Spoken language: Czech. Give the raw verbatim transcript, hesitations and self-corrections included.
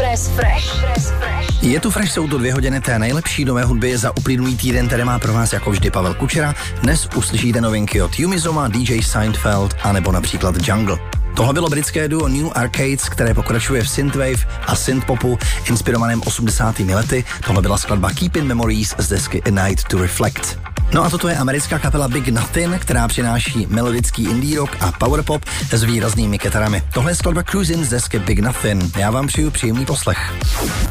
Express Fresh. Je tu Fresh, jsou to dvě hodiny té nejlepší nové hudby za uplynulý týden, které má pro vás jako vždy Pavel Kučera. Dnes uslyšíte novinky od Yumi Zoma, D J Seinfeld a nebo například Jungle. Tohle bylo britské duo New Arcades, které pokračuje v synthwave a synthpopu inspirovaném osmdesátými lety. Tohle byla skladba Keep in Memories z desky A Night to Reflect. No a toto je americká kapela Big Nothing, která přináší melodický indie rock a powerpop s výraznými kytarami. Tohle je skladba Cruisin' z desky Big Nothing. Já vám přeju příjemný poslech.